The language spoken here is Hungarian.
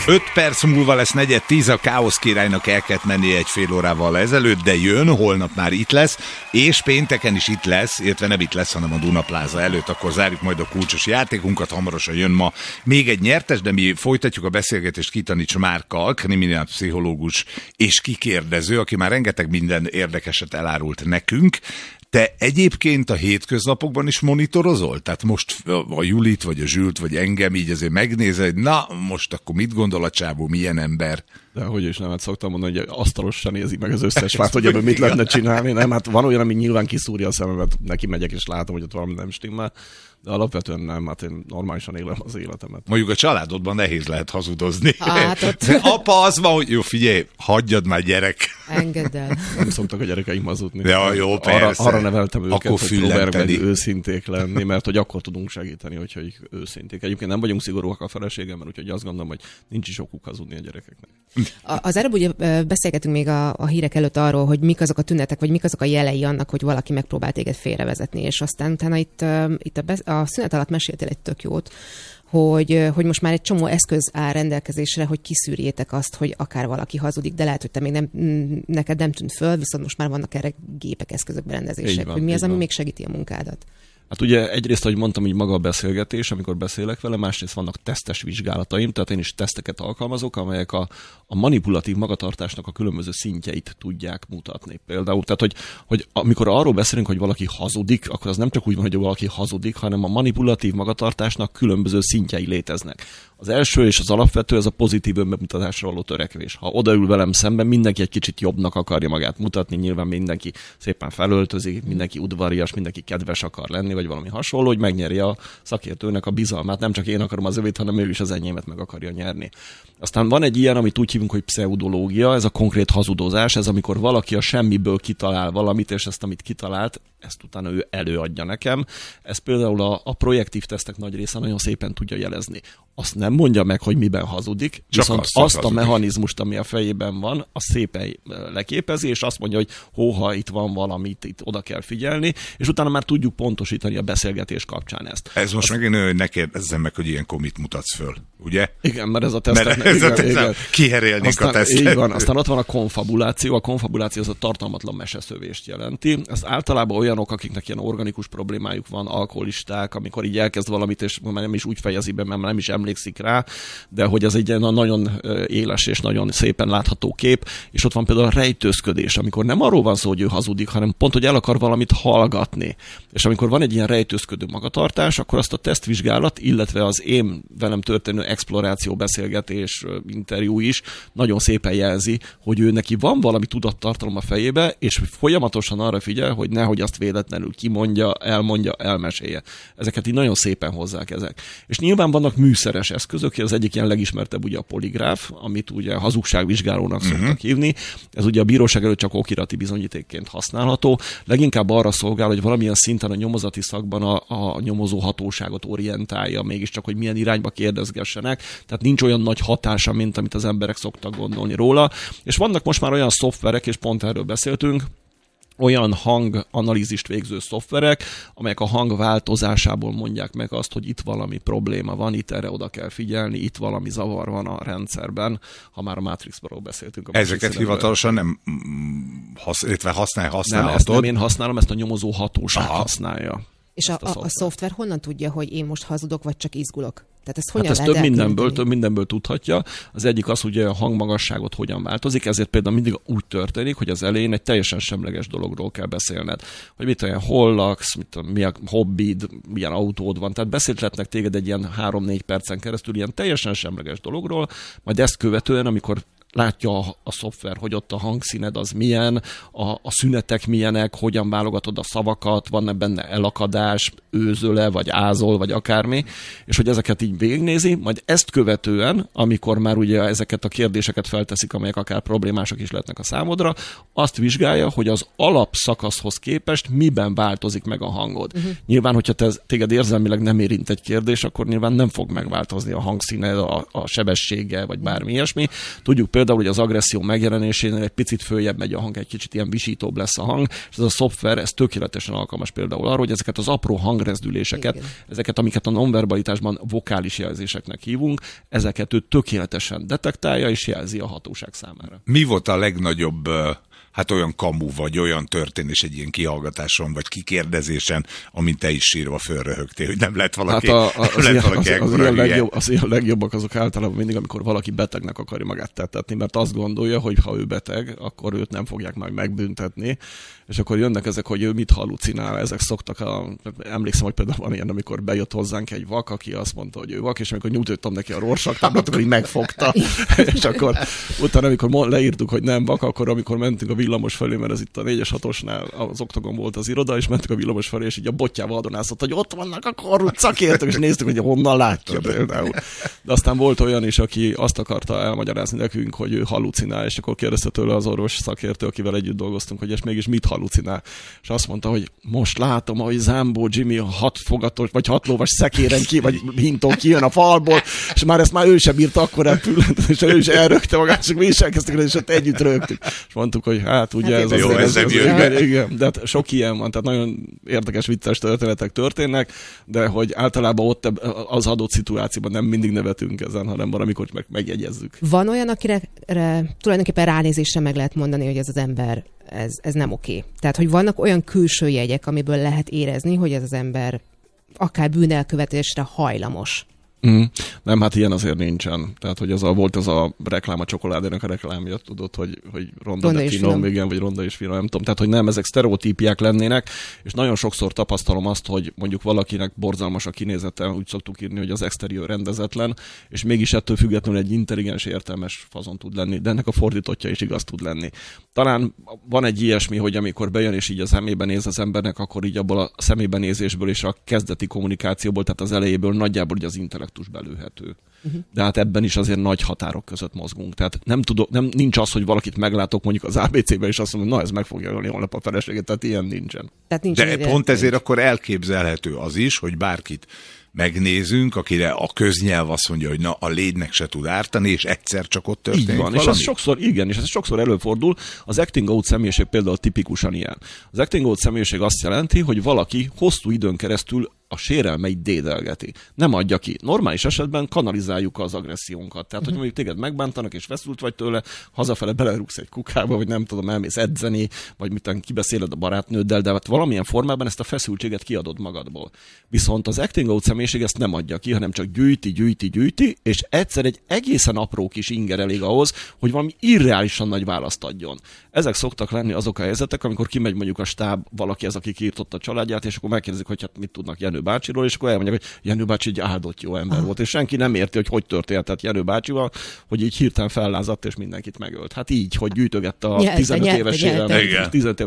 5 perc múlva lesz 9:10, a Káosz királynak el kellett mennie egy fél órával ezelőtt, de jön, holnap már itt lesz, és pénteken is itt lesz, illetve nem itt lesz, hanem a Duna Plaza előtt, akkor zárjuk majd a kulcsos játékunkat, hamarosan jön ma még egy nyertes, de mi folytatjuk a beszélgetést Kitanics Márkkal, kriminálpszichológus és kikérdező, aki már rengeteg minden érdekeset elárult nekünk. Te egyébként a hétköznapokban is monitorozol? Tehát most a Julit, vagy a Zsült, vagy engem így azért megnézed, hogy na, most akkor mit gondol a csávó, milyen ember? De hogy is nem, hát szoktam mondani, hogy asztalosan nézi meg az összes fát, hogy ebből mit lehetne csinálni. Nem, hát van olyan, ami nyilván kiszúrja a szememet, neki megyek és látom, hogy ott valami nem stimmel. De alapvetően nem, hát én normálisan élem az életemet. Mondjuk a családodban nehéz lehet hazudozni. Hát ott... Apa az van, hogy jó, figyelj, hagyjad már, gyerek. Engedd el. Nem szoktak a gyerekeim hazudni. Ja, jó, persze. Arra neveltem őket, akkor hogy próbálják meg őszinték lenni, mert hogy akkor tudunk segíteni, hogyha őszinték. Egyébként nem vagyunk szigorúak a feleségemmel, úgyhogy azt gondolom, hogy nincs is okuk hazudni a gyerekeknek. Az előbb ugye beszélgetünk még a hírek előtt arról, hogy mik azok a tünetek, vagy mik azok a jelei annak, hogy valaki megpróbál téged félrevezetni, és aztán utána itt a szünet alatt meséltél egy tök jót, hogy most már egy csomó eszköz áll rendelkezésre, hogy kiszűrjétek azt, hogy akár valaki hazudik, de lehet, hogy te még neked nem tűnt föl, viszont most már vannak erre gépek, eszközök, berendezések, hogy mi az, ami még segíti a munkádat. Hát ugye egyrészt, ahogy mondtam, hogy maga a beszélgetés, amikor beszélek vele, másrészt vannak tesztes vizsgálataim, tehát én is teszteket alkalmazok, amelyek a manipulatív magatartásnak a különböző szintjeit tudják mutatni. Például, tehát hogy amikor arról beszélünk, hogy valaki hazudik, akkor az nem csak úgy van, hogy valaki hazudik, hanem a manipulatív magatartásnak különböző szintjei léteznek. Az első és az alapvető, ez a pozitív önbemutatásra való törekvés. Ha odaül velem szemben, mindenki egy kicsit jobbnak akarja magát mutatni, nyilván mindenki szépen felöltözik, mindenki udvarias, mindenki kedves akar lenni, vagy valami hasonló, hogy megnyerje a szakértőnek a bizalmát. Nem csak én akarom az övét, hanem ő is az enyémet meg akarja nyerni. Aztán van egy ilyen, amit úgy hívunk, hogy pszeudológia, ez a konkrét hazudozás, ez amikor valaki a semmiből kitalál valamit, és ezt, amit kitalált, ezt utána ő előadja nekem. Ez például a projektív tesztek nagy része nagyon szépen tudja jelezni. Azt nem mondja meg, hogy miben hazudik, viszont azt a mechanizmust, ami a fejében van, azt szépen leképezi, és azt mondja, hogy hóha, itt van valamit, itt oda kell figyelni, és utána már tudjuk pontosítani a beszélgetés kapcsán ezt. Ez most megint hogy ne kérdezzem meg, hogy ilyenkor mit mutatsz föl, ugye? Igen, mert ez a tesztek. Kiherélnénk a tesztet. Így van, aztán ott van a konfabuláció. A konfabuláció az a tartalmatlan meseszövést jelenti. Ezt általában olyanok, akiknek ilyen organikus problémájuk van, alkoholisták, amikor így elkezd valamit, és már nem is úgy fejezi be, mert nem is emlékszik rá, de hogy ez egy nagyon éles és nagyon szépen látható kép, és ott van például a rejtőzködés, amikor nem arról van szó, hogy ő hazudik, hanem pont, hogy el akar valamit hallgatni. És amikor van egy ilyen rejtőzködő magatartás, akkor azt a tesztvizsgálat, illetve az én velem történő exploráció, beszélgetés, interjú is nagyon szépen jelzi, hogy ő neki van valami tudattartalom a fejébe, és folyamatosan arra figyel, hogy nehogy azt véletlenül kimondja, elmondja, elmesélje. Ezeket így nagyon szépen hozzák ezek. És nyilván vannak műszeres eszközök, az egyik ilyen legismertebb ugye a poligráf, amit ugye hazugságvizsgálónak szoktak hívni. Ez ugye a bíróság előtt csak okirati bizonyítékként használható. Leginkább arra szolgál, hogy valamilyen szinten a nyomozati szakban a nyomozó hatóságot orientálja, mégiscsak, hogy milyen irányba kérdezgessenek. Tehát nincs olyan nagy hatása, mint amit az emberek szoktak gondolni róla. És vannak most már olyan szoftverek, és pont erről beszéltünk, olyan hanganalízist végző szoftverek, amelyek a hang változásából mondják meg azt, hogy itt valami probléma van, itt erre oda kell figyelni, itt valami zavar van a rendszerben, ha már a Matrixról beszéltünk. Ezeket hivatalosan nem használhatod? Nem, ezt nem én használom, ezt a nyomozó hatóság használja. És a szoftver honnan tudja, hogy én most hazudok, vagy csak izgulok? Tehát ezt hogyan lehet több mindenből tudhatja. Az egyik az, hogy a hangmagasságot hogyan változik, ezért például mindig úgy történik, hogy az elején egy teljesen semleges dologról kell beszélned. Hogy mit olyan, hol laksz, milyen hobbid, milyen autód van. Tehát beszélhetnek téged egy ilyen 3-4 percen keresztül ilyen teljesen semleges dologról, majd ezt követően, amikor látja a szoftver, hogy ott a hangszíned az milyen, a szünetek milyenek, hogyan válogatod a szavakat, van-e benne elakadás, őzöle, vagy ázol, vagy akármi, és hogy ezeket így végignézi, majd ezt követően, amikor már ugye ezeket a kérdéseket felteszik, amelyek akár problémásak is lehetnek a számodra, azt vizsgálja, hogy az alapszakaszhoz képest miben változik meg a hangod. Nyilván, hogyha téged érzelmileg nem érint egy kérdés, akkor nyilván nem fog megváltozni a hangszíned, a sebessége, vagy bármi ilyesmi. Tudjuk például, például, hogy az agresszió megjelenésénél egy picit följebb megy a hang, egy kicsit ilyen visítóbb lesz a hang, és ez a szoftver, ez tökéletesen alkalmas például arra, hogy ezeket az apró hangrezdüléseket, ezeket, amiket a nonverbalitásban vokális jelzéseknek hívunk, ezeket ő tökéletesen detektálja és jelzi a hatóság számára. Mi volt a legnagyobb olyan kamu, vagy olyan történés egy ilyen kihallgatáson, vagy kikérdezésen, amint te is sírva fölröhögtél, hogy nem lett valaki, az ilyen legjobbak azok általában mindig, amikor valaki betegnek akarja magát tettetni, mert azt gondolja, hogy ha ő beteg, akkor őt nem fogják majd megbüntetni, és akkor jönnek ezek, hogy ő mit hallucinál, ezek szoktak, emlékszem, hogy például van ilyen, amikor bejött hozzánk egy vak, aki azt mondta, hogy ő vak, és amikor nyújtottam neki a Rorschach-táblát, akkor így megfogta, és akkor utána, amikor leírtuk, hogy nem vak, akkor amikor mentünk a villamos felé, mert ez itt a 4-es 6-osnál az Oktogon volt az iroda, és mentünk a villamos felé, és így a botjával adonászott, hogy ott vannak a korrupt szakértők, és néztük, hogy honnan látja például. De aztán volt olyan is, aki azt akarta elmagyarázni nekünk, hogy ő hallucinál, és akkor kérdezte tőle az orvos szakértő, akivel együtt dolgoztunk, hogy és mégis mit hallucinál. És azt mondta, hogy most látom, hogy Zámbó Jimmy 6 fogatos, vagy 6 lovas szekéren ki, vagy hintó kijön a falból, és már ő sem bírta akkor repülni, és ő is elrögte magát, és mi is elkezdtük, és ott együtt rögtük. És mondtuk, hogy hát ugye igen, de hát sok ilyen van, tehát nagyon érdekes, vicces történetek történnek, de hogy általában ott az adott szituációban nem mindig nevetünk ezen, hanem valamikor megjegyezzük. Van olyan, akire tulajdonképpen ránézésre meg lehet mondani, hogy ez az ember ez nem oké. Tehát, hogy vannak olyan külső jegyek, amiből lehet érezni, hogy ez az ember akár bűnelkövetésre hajlamos. Nem, hát ilyen azért nincsen. Tehát, hogy volt az a reklám, a csokoládének a reklámja, tudod, hogy ronda de finom, igen, vagy ronda és finom, nem tudom. Tehát, hogy nem, ezek sztereotípiák lennének, és nagyon sokszor tapasztalom azt, hogy mondjuk valakinek borzalmas a kinézete, úgy szoktuk írni, hogy az exterior rendezetlen, és mégis ettől függetlenül egy intelligens, értelmes fazon tud lenni, de ennek a fordítottja is igaz tud lenni. Talán van egy ilyesmi, hogy amikor bejön és így a szemében néz az embernek, akkor így abból a szemében nézésből és a kezdeti kommunikációból, tehát az elejéből nagyjából az intellektus belőhető. De hát ebben is azért nagy határok között mozgunk. Tehát nincs az, hogy valakit meglátok mondjuk az ABC-ben, és azt mondom, hogy na, ez meg fogja ölni holnap a feleséget, tehát ilyen nincsen. De pont ezért akkor elképzelhető az is, hogy bárkit megnézünk, akire a köznyelv azt mondja, hogy na, a légynek se tud ártani, és egyszer csak ott történik valami. És ez sokszor előfordul. Az acting out személyiség például tipikusan ilyen. Az acting out személyiség azt jelenti, hogy valaki hosszú időn keresztül a sérelmeit dédelgeti. Nem adja ki. Normális esetben kanalizáljuk az agressziónkat. Tehát, hogy mondjuk téged megbántanak, és feszült vagy tőle, hazafele belerúgsz egy kukába, vagy nem tudom, elmész edzeni, vagy mitán kibeszéled a barátnőddel, de hát valamilyen formában ezt a feszültséget kiadod magadból. Viszont az acting out személyiség ezt nem adja ki, hanem csak gyűjti, és egyszer egy egészen apró kis inger elég ahhoz, hogy valami irreálisan nagy választ adjon. Ezek szoktak lenni azok a helyzetek, amikor kimegy mondjuk a stáb, valaki az, aki kiirtotta a családját, és akkor megkérdezik, hogy hát mit tudnak Jenő bácsiról, és akkor elmondják, hogy Jenő bácsi egy áldott jó ember volt, és senki nem érti, hogy történt Jenő bácsival, hogy így hirtelen fellázadt, és mindenkit megölt. Hát így, hogy gyűjtögette a 15 éves sérelmet.